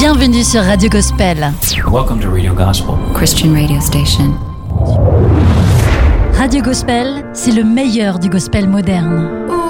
Bienvenue sur Radio Gospel. Welcome to Radio Gospel, Christian radio station. Radio Gospel, c'est le meilleur du gospel moderne.